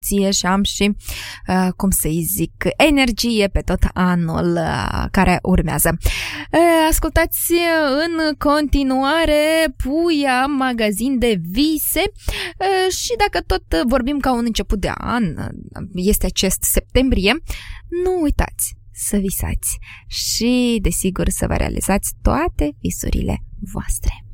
emoție și am și, cum să-i zic, energie pe tot anul care urmează. Ascultați în continuare Puia, magazin de vise, și dacă tot vorbim ca un început de an, este acest septembrie, nu uitați să visați și, desigur, să vă realizați toate visurile voastre.